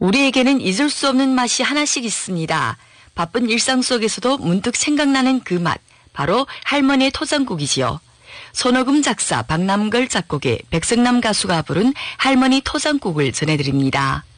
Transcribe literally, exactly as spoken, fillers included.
우리에게는 잊을 수 없는 맛이 하나씩 있습니다. 바쁜 일상 속에서도 문득 생각나는 그 맛, 바로 할머니의 토장국이지요. 손오금 작사, 박남걸 작곡의 백성남 가수가 부른 할머니 토장국을 전해드립니다.